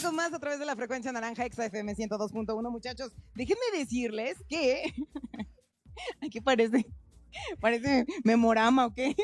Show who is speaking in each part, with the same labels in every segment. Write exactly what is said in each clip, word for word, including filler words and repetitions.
Speaker 1: con más a través de la frecuencia naranja Exa F M ciento dos punto uno, muchachos. Déjenme decirles que... Aquí parece... Parece memorama, ¿o qué?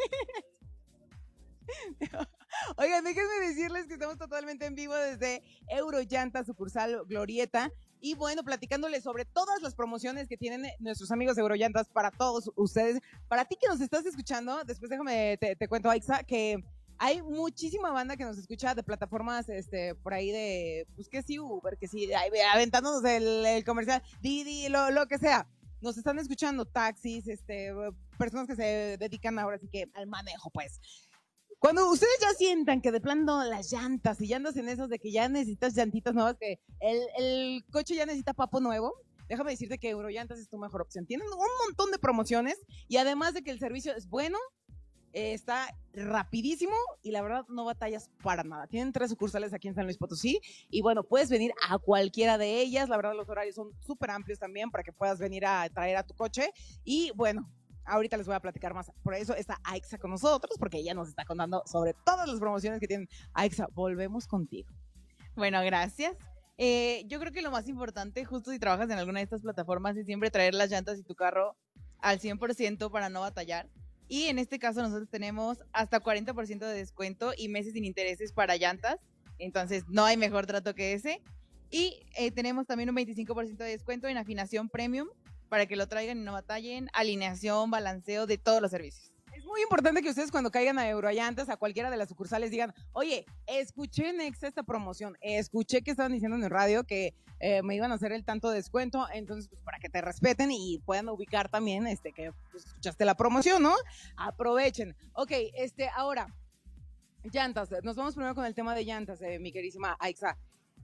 Speaker 1: Oigan, déjenme decirles que estamos totalmente en vivo desde Eurollanta, sucursal Glorieta. Y bueno, platicándoles sobre todas las promociones que tienen nuestros amigos de Eurollantas para todos ustedes. Para ti que nos estás escuchando, después déjame, te, te cuento, Aixa, que hay muchísima banda que nos escucha de plataformas, este, por ahí de, pues que sí, Uber, que sí, aventándonos el, el comercial, Didi, lo, lo que sea. Nos están escuchando taxis, este, personas que se dedican ahora sí que al manejo, pues. Cuando ustedes ya sientan que de plano las llantas y ya andas en esos de que ya necesitas llantitas nuevas, que el, el coche ya necesita papo nuevo, déjame decirte que Eurollantas es tu mejor opción. Tienen un montón de promociones y además de que el servicio es bueno, eh, está rapidísimo y la verdad no batallas para nada. Tienen tres sucursales aquí en San Luis Potosí y bueno, puedes venir a cualquiera de ellas. La verdad los horarios son súper amplios también para que puedas venir a traer a tu coche y bueno, ahorita les voy a platicar más. Por eso está Aixa con nosotros, porque ella nos está contando sobre todas las promociones que tienen. Aixa, volvemos contigo.
Speaker 2: Bueno, gracias. Eh, yo creo que lo más importante, justo si trabajas en alguna de estas plataformas, es siempre traer las llantas y tu carro al cien por ciento para no batallar. Y en este caso nosotros tenemos hasta cuarenta por ciento de descuento y meses sin intereses para llantas. Entonces no hay mejor trato que ese. Y eh, tenemos también un veinticinco por ciento de descuento en afinación premium, para que lo traigan y no batallen, alineación, balanceo de todos los servicios.
Speaker 1: Es muy importante que ustedes cuando caigan a Eurollantas, a cualquiera de las sucursales, digan, oye, escuché en Exa esta promoción, escuché que estaban diciendo en el radio que eh, me iban a hacer el tanto descuento, entonces pues para que te respeten y puedan ubicar también este que pues, escuchaste la promoción, ¿no? Aprovechen. Ok, este, ahora, llantas, nos vamos primero con el tema de llantas, eh, mi queridísima Aixa.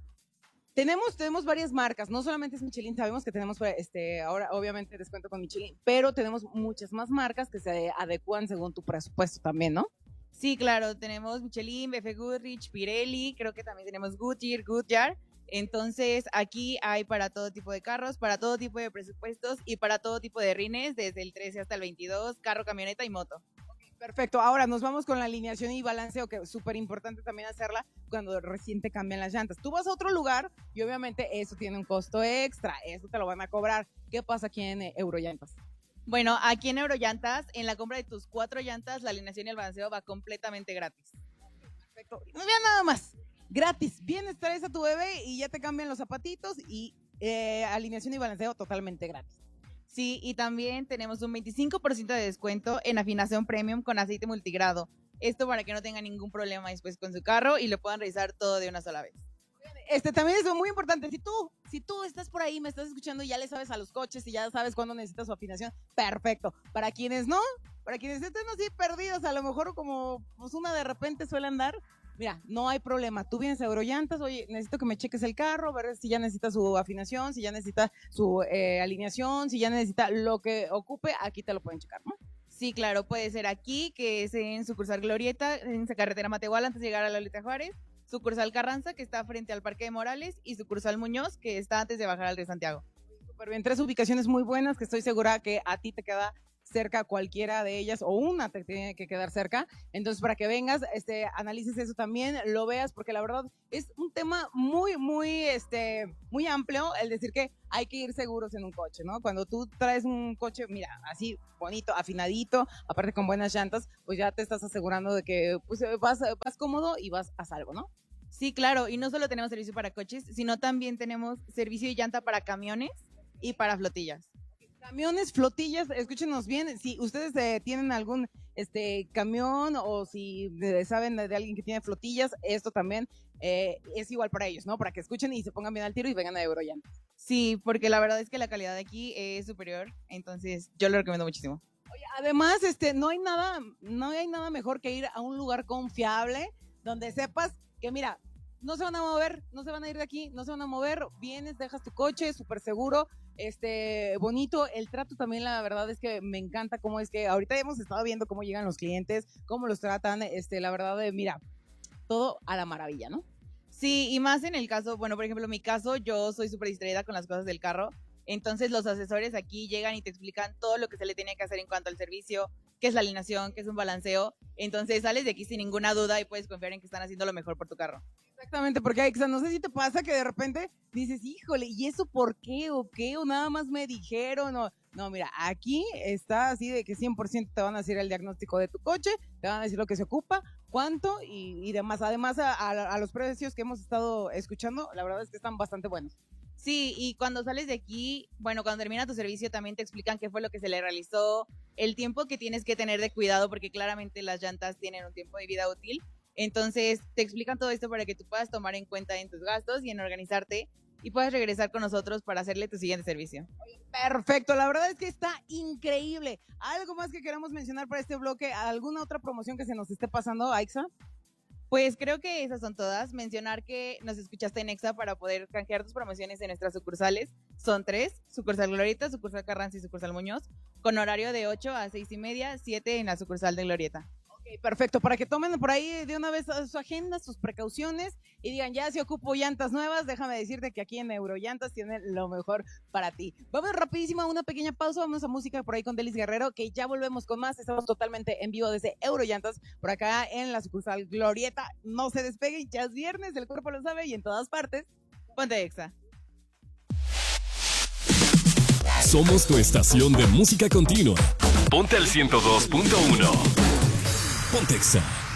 Speaker 1: Tenemos, tenemos varias marcas, no solamente es Michelin, sabemos que tenemos este, ahora obviamente descuento con Michelin, pero tenemos muchas más marcas que se adecuan según tu presupuesto también, ¿no?
Speaker 2: Sí, claro, tenemos Michelin, B F Goodrich, Pirelli, creo que también tenemos Goodyear, Goodyear. Entonces aquí hay para todo tipo de carros, para todo tipo de presupuestos y para todo tipo de rines, desde el trece hasta el veintidós, carro, camioneta y moto.
Speaker 1: Perfecto, ahora nos vamos con la alineación y balanceo, que es súper importante también hacerla cuando recién te cambian las llantas. Tú vas a otro lugar y obviamente eso tiene un costo extra, eso te lo van a cobrar. ¿Qué pasa aquí en eh, Eurollantas?
Speaker 2: Bueno, aquí en Eurollantas, en la compra de tus cuatro llantas, la alineación y el balanceo va completamente gratis.
Speaker 1: Perfecto, no vean nada más, gratis, vienes, traes a tu bebé y ya te cambian los zapatitos y eh, alineación y balanceo totalmente gratis.
Speaker 2: Sí, y también tenemos un veinticinco por ciento de descuento en afinación premium con aceite multigrado. Esto para que no tengan ningún problema después con su carro y lo puedan revisar todo de una sola vez.
Speaker 1: Este también es muy importante. Si tú, si tú estás por ahí, me estás escuchando y ya le sabes a los coches y ya sabes cuándo necesitas su afinación, perfecto. Para quienes no, para quienes estén así perdidos, a lo mejor como pues una de repente suele andar, mira, no hay problema. Tú vienes a Eurollantas, oye, necesito que me cheques el carro, ver si ya necesita su afinación, si ya necesita su eh, alineación, si ya necesita lo que ocupe, aquí te lo pueden checar, ¿no?
Speaker 2: Sí, claro, puede ser aquí, que es en sucursal Glorieta, en esa carretera Matehuala, antes de llegar a la Lolita Juárez, sucursal Carranza, que está frente al Parque de Morales, y sucursal Muñoz, que está antes de bajar al de Santiago.
Speaker 1: Súper bien, tres ubicaciones muy buenas que estoy segura que a ti te queda cerca cualquiera de ellas o una te tiene que quedar cerca. Entonces, para que vengas, este, analices eso también, lo veas, porque la verdad es un tema muy, muy, este, muy amplio el decir que hay que ir seguros en un coche, ¿no? Cuando tú traes un coche, mira, así bonito, afinadito, aparte con buenas llantas, pues ya te estás asegurando de que pues, vas, vas cómodo y vas a salvo, ¿no?
Speaker 2: Sí, claro, y no solo tenemos servicio para coches, sino también tenemos servicio y llanta para camiones y para flotillas.
Speaker 1: Camiones, flotillas, escúchenos bien, si ustedes eh, tienen algún este camión o si eh, saben de, de alguien que tiene flotillas, esto también eh, es igual para ellos, ¿no? Para que escuchen y se pongan bien al tiro y vengan a Eurollantas.
Speaker 2: Sí, porque la verdad es que la calidad de aquí es superior, entonces yo lo recomiendo muchísimo.
Speaker 1: Oye, además, este, no hay nada, no hay nada mejor que ir a un lugar confiable donde sepas que mira, no se van a mover, no se van a ir de aquí, no se van a mover, vienes, dejas tu coche, súper seguro, este, bonito, el trato también, la verdad es que me encanta cómo es que, ahorita hemos estado viendo cómo llegan los clientes, cómo los tratan, este, la verdad, de, mira, todo a la maravilla, ¿no?
Speaker 2: Sí, y más en el caso, bueno, por ejemplo, en mi caso, yo soy súper distraída con las cosas del carro, entonces los asesores aquí llegan y te explican todo lo que se le tiene que hacer en cuanto al servicio, qué es la alineación, qué es un balanceo, entonces sales de aquí sin ninguna duda y puedes confiar en que están haciendo lo mejor por tu carro.
Speaker 1: Exactamente, porque Aixa, no sé si te pasa que de repente dices, híjole, ¿y eso por qué o qué? O nada más me dijeron, o no, mira, aquí está así de que cien por ciento te van a decir el diagnóstico de tu coche, te van a decir lo que se ocupa, cuánto y, y demás. Además, a, a, a los precios que hemos estado escuchando, la verdad es que están bastante buenos.
Speaker 2: Sí, y cuando sales de aquí, bueno, cuando termina tu servicio también te explican qué fue lo que se le realizó, el tiempo que tienes que tener de cuidado, porque claramente las llantas tienen un tiempo de vida útil. Entonces te explican todo esto para que tú puedas tomar en cuenta en tus gastos y en organizarte y puedas regresar con nosotros para hacerle tu siguiente servicio.
Speaker 1: Perfecto, la verdad es que está increíble. ¿Algo más que queramos mencionar para este bloque? ¿Alguna otra promoción que se nos esté pasando, Aixa?
Speaker 2: Pues creo que esas son todas. Mencionar que nos escuchaste en Exa para poder canjear tus promociones en nuestras sucursales. Son tres, sucursal Glorieta, sucursal Carranza y sucursal Muñoz, con horario de ocho a seis y media, siete en la sucursal de Glorieta.
Speaker 1: Ok, perfecto, para que tomen por ahí de una vez su agenda, sus precauciones y digan, ya si ocupo llantas nuevas, déjame decirte que aquí en Eurollantas tienen lo mejor para ti. Vamos rapidísimo a una pequeña pausa, vamos a música por ahí con Delis Guerrero, que ya volvemos con más, estamos totalmente en vivo desde Eurollantas, por acá en la sucursal Glorieta. No se despeguen, ya es viernes, el cuerpo lo sabe y en todas partes,
Speaker 2: ponte Exa.
Speaker 3: Somos tu estación de música continua. Ponte al ciento dos punto uno. Ponte Exa.